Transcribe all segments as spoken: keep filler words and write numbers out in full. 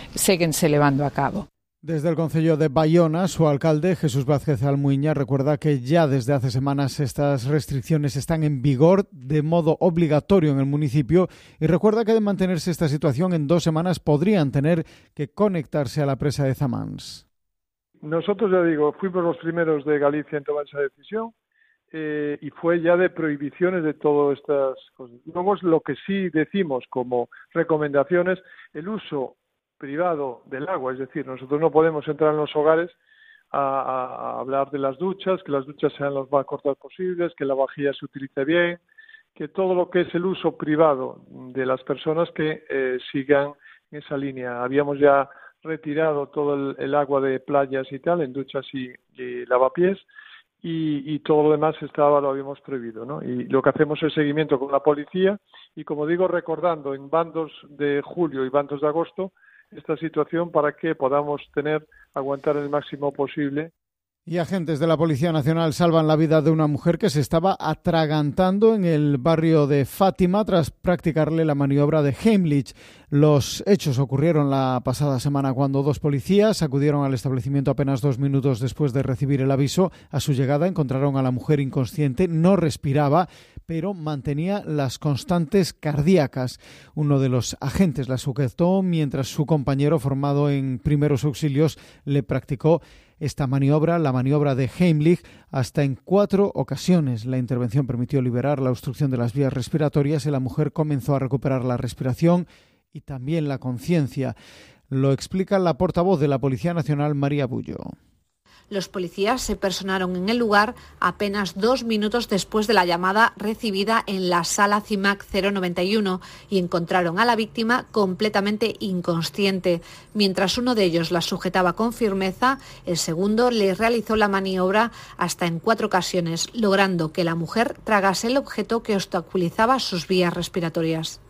séguense levando a cabo. Desde el concello de Baiona, su alcalde, Jesús Vázquez Almuiña, recuerda que ya desde hace semanas estas restricciones están en vigor de modo obligatorio en el municipio y recuerda que de mantenerse esta situación en dos semanas podrían tener que conectarse a la presa de Zamans. Nosotros, ya digo, fuimos los primeros de Galicia en tomar esa decisión eh, y fue ya de prohibiciones de todas estas cosas. Luego es lo que sí decimos como recomendaciones, el uso privado del agua, es decir, nosotros no podemos entrar en los hogares a, a, a hablar de las duchas, que las duchas sean los más cortas posibles, que la vajilla se utilice bien, que todo lo que es el uso privado de las personas que eh, sigan esa línea. Habíamos ya retirado todo el, el agua de playas y tal, en duchas y, y lavapiés, y, y todo lo demás estaba, lo habíamos prohibido, ¿no? Y lo que hacemos es seguimiento con la policía y, como digo, recordando en bandos de julio y bandos de agosto esta situación para que podamos tener, aguantar el máximo posible. Y agentes de la Policía Nacional salvan la vida de una mujer que se estaba atragantando en el barrio de Fátima tras practicarle la maniobra de Heimlich. Los hechos ocurrieron la pasada semana cuando dos policías acudieron al establecimiento apenas dos minutos después de recibir el aviso. A su llegada encontraron a la mujer inconsciente, no respiraba, pero mantenía las constantes cardíacas. Uno de los agentes la sujetó mientras su compañero, formado en primeros auxilios, le practicó esta maniobra, la maniobra de Heimlich, hasta en cuatro ocasiones. La intervención permitió liberar la obstrucción de las vías respiratorias y la mujer comenzó a recuperar la respiración y también la conciencia. Lo explica la portavoz de la Policía Nacional, María Bullo. Los policías se personaron en el lugar apenas dos minutos después de la llamada recibida en la sala C I M A C cero noventa y uno y encontraron a la víctima completamente inconsciente. Mientras uno de ellos la sujetaba con firmeza, el segundo le realizó la maniobra hasta en cuatro ocasiones, logrando que la mujer tragase el objeto que obstaculizaba sus vías respiratorias.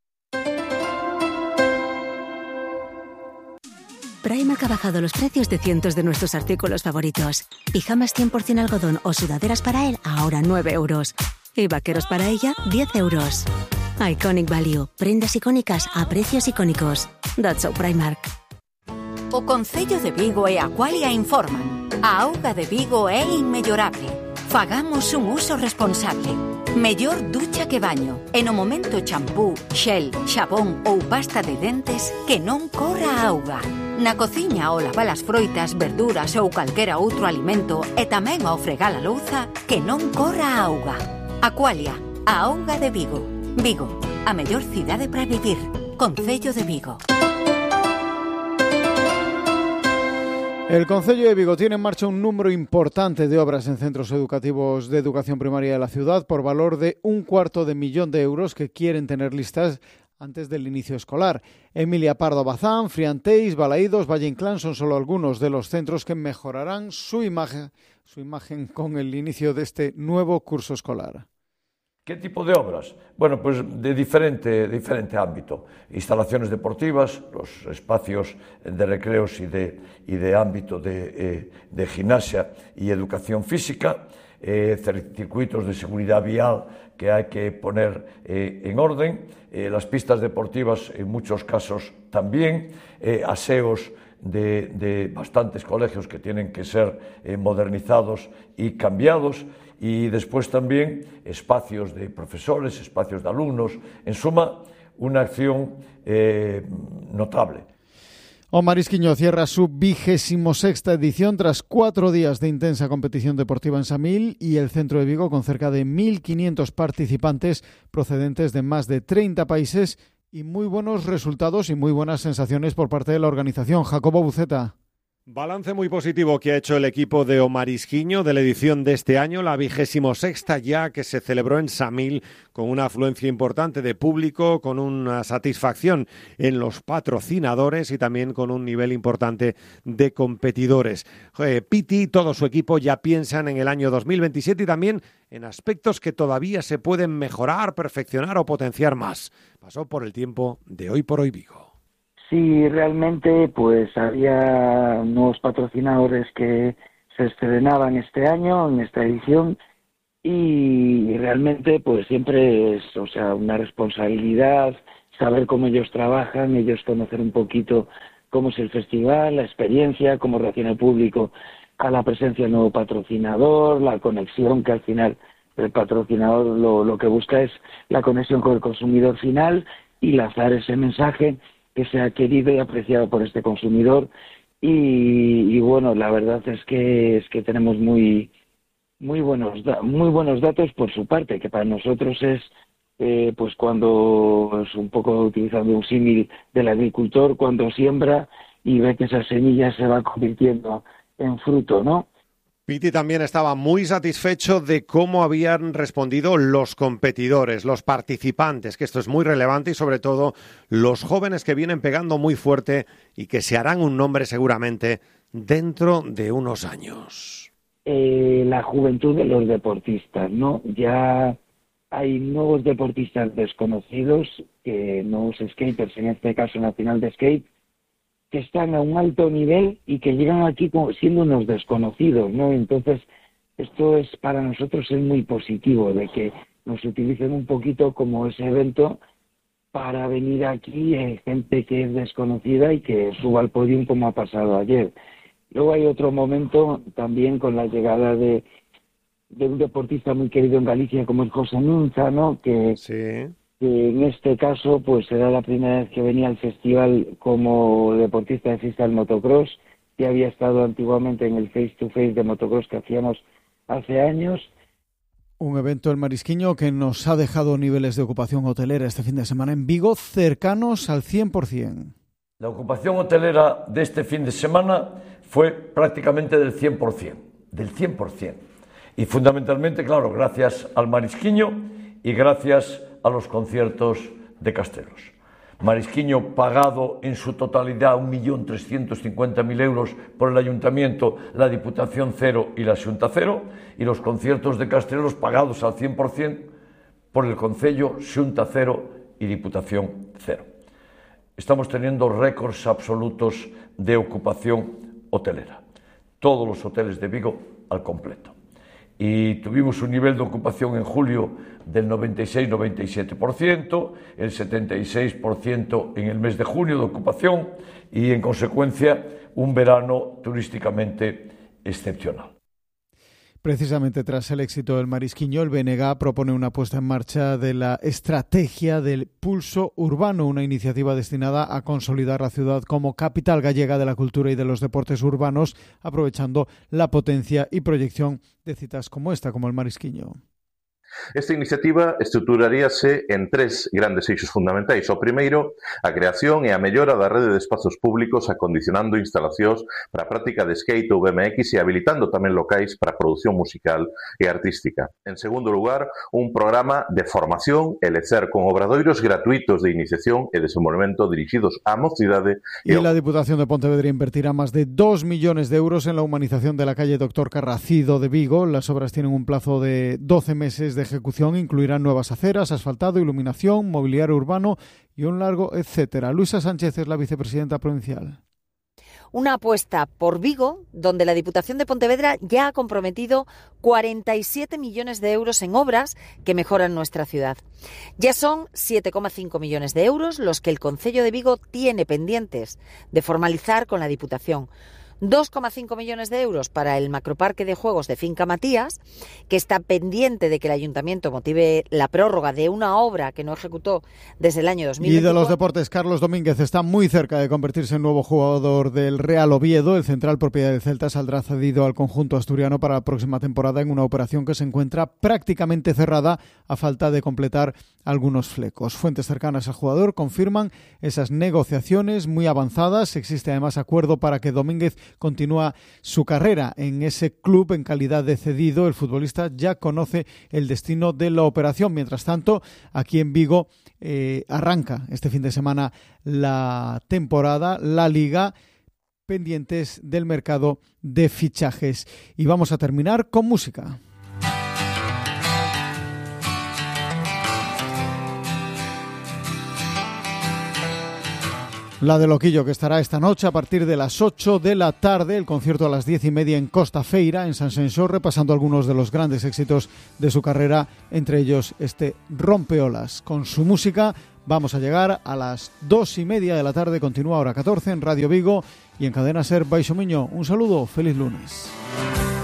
Primark ha bajado los precios de cientos de nuestros artículos favoritos. Pijamas cien por ciento algodón o sudaderas para él, ahora nueve euros. Y vaqueros para ella, diez euros. Iconic Value. Prendas icónicas a precios icónicos. That's so Primark. O Concello de Vigo e Aqualia informan. A auga de Vigo é inmellorable. Fagamos un uso responsable. Mellor ducha que baño. E no momento champú, xel, xabón ou pasta de dentes que non corra auga. Na cociña ao lavar as froitas, verduras ou calquera outro alimento e tamén ao fregar a louza que non corra auga. Aqualia, a auga de Vigo. Vigo, a mellor cidade para vivir. Concello de Vigo. El Concello de Vigo tiene en marcha un número importante de obras en centros educativos de educación primaria de la ciudad por valor de un cuarto de millón de euros que quieren tener listas antes del inicio escolar. Emilia Pardo Bazán, Frianteis, Balaídos, Valle Inclán son solo algunos de los centros que mejorarán su imagen, su imagen con el inicio de este nuevo curso escolar. ¿Qué tipo de obras? Bueno, pues de diferente, diferente ámbito. Instalaciones deportivas, los espacios de recreos y de, y de ámbito de, eh, de gimnasia y educación física, eh, circuitos de seguridad vial que hay que poner eh, en orden, eh, las pistas deportivas en muchos casos también, eh, aseos de, de bastantes colegios que tienen que ser eh, modernizados y cambiados, y después también espacios de profesores, espacios de alumnos, en suma, una acción eh, notable. O Marisquiño cierra su vigésimo sexta edición tras cuatro días de intensa competición deportiva en Samil y el centro de Vigo con cerca de mil quinientos participantes procedentes de más de treinta países y muy buenos resultados y muy buenas sensaciones por parte de la organización. Jacobo Buceta. Balance muy positivo que ha hecho el equipo de O Marisquiño de la edición de este año, la vigésimo sexta ya, que se celebró en Samil con una afluencia importante de público, con una satisfacción en los patrocinadores y también con un nivel importante de competidores. Eh, Piti y todo su equipo ya piensan en el año dos mil veintisiete y también en aspectos que todavía se pueden mejorar, perfeccionar o potenciar más. Pasó por el tiempo de Hoy por Hoy Vigo. Sí, realmente pues había nuevos patrocinadores que se estrenaban este año, en esta edición, y realmente pues siempre es, o sea, una responsabilidad saber cómo ellos trabajan, ellos conocer un poquito cómo es el festival, la experiencia, cómo reacciona el público a la presencia del nuevo patrocinador, la conexión que al final el patrocinador lo, lo que busca es la conexión con el consumidor final y lanzar ese mensaje que sea querido y apreciado por este consumidor. Y, y bueno, la verdad es que es que tenemos muy muy buenos muy buenos datos por su parte, que para nosotros es eh, pues cuando es un poco utilizando un símil del agricultor cuando siembra y ve que esa semilla se va convirtiendo en fruto, ¿no? Piti también estaba muy satisfecho de cómo habían respondido los competidores, los participantes, que esto es muy relevante, y sobre todo los jóvenes que vienen pegando muy fuerte y que se harán un nombre seguramente dentro de unos años. Eh, la juventud de los deportistas, ¿no? Ya hay nuevos deportistas desconocidos, que nuevos skaters, en este caso nacional de skate, que están a un alto nivel y que llegan aquí como siendo unos desconocidos, ¿no? Entonces, esto es para nosotros es muy positivo, de que nos utilicen un poquito como ese evento para venir aquí eh, gente que es desconocida y que suba al podio como ha pasado ayer. Luego hay otro momento también con la llegada de, de un deportista muy querido en Galicia como es José Nunza, ¿no? Que, sí. que en este caso pues era la primera vez que venía al festival como deportista de freestyle motocross, que había estado antiguamente en el face to face de motocross que hacíamos hace años. Un evento, el Marisquiño, que nos ha dejado niveles de ocupación hotelera este fin de semana en Vigo cercanos al cien por ciento. La ocupación hotelera de este fin de semana fue prácticamente del cien por ciento, del cien por ciento. Y fundamentalmente, claro, gracias al Marisquiño y gracias a los conciertos de Castelos. Marisquiño pagado en su totalidad un millón trescientos cincuenta mil euros por el Ayuntamiento, la Diputación cero y la Xunta cero, y los conciertos de Castelos pagados al cien por ciento por el Concello, Xunta cero y Diputación cero. Estamos teniendo récords absolutos de ocupación hotelera. Todos los hoteles de Vigo al completo. Y tuvimos un nivel de ocupación en julio del noventa y seis a noventa y siete por ciento, el setenta y seis por ciento en el mes de junio de ocupación y, en consecuencia, un verano turísticamente excepcional. Precisamente tras el éxito del Marisquiño, el B N G propone una puesta en marcha de la estrategia del Pulso Urbano, una iniciativa destinada a consolidar la ciudad como capital gallega de la cultura y de los deportes urbanos, aprovechando la potencia y proyección de citas como esta, como el Marisquiño. Esta iniciativa estruturaríase en tres grandes eixos fundamentais. O primeiro, a creación e a mellora da rede de espazos públicos acondicionando instalacións para a práctica de skate ou B M X e habilitando tamén locais para a produción musical e artística. En segundo lugar, un programa de formación e lecer con obradoiros gratuitos de iniciación e desenvolvemento dirixidos á mocidade. Y la Diputación de Pontevedra invertirá más de dos millones de euros en la humanización de la calle Doctor Carracido de Vigo. Las obras tienen un plazo de doce meses de ejecución, incluirán nuevas aceras, asfaltado, iluminación, mobiliario urbano y un largo etcétera. Luisa Sánchez es la vicepresidenta provincial. Una apuesta por Vigo, donde la Diputación de Pontevedra ya ha comprometido cuarenta y siete millones de euros en obras que mejoran nuestra ciudad. Ya son siete coma cinco millones de euros los que el Concello de Vigo tiene pendientes de formalizar con la Diputación. dos coma cinco millones de euros para el macroparque de juegos de Finca Matías, que está pendiente de que el Ayuntamiento motive la prórroga de una obra que no ejecutó desde el año dos mil veinticuatro. Y de los deportes, Carlos Domínguez está muy cerca de convertirse en nuevo jugador del Real Oviedo. El central, propiedad del Celta, saldrá cedido al conjunto asturiano para la próxima temporada en una operación que se encuentra prácticamente cerrada a falta de completar algunos flecos. Fuentes cercanas al jugador confirman esas negociaciones muy avanzadas. Existe además acuerdo para que Domínguez continúa su carrera en ese club en calidad de cedido. El futbolista ya conoce el destino de la operación. Mientras tanto, aquí en Vigo eh, arranca este fin de semana la temporada, la Liga, pendientes del mercado de fichajes. Y vamos a terminar con música. La de Loquillo, que estará esta noche a partir de las ocho de la tarde, el concierto a las diez y media en Costa Feira, en Sanxenxo, repasando algunos de los grandes éxitos de su carrera, entre ellos este Rompeolas. Con su música Vamos a llegar a las dos y media de la tarde, continúa Hora catorce en Radio Vigo y en Cadena Ser Baixo Miño. Un saludo, feliz lunes.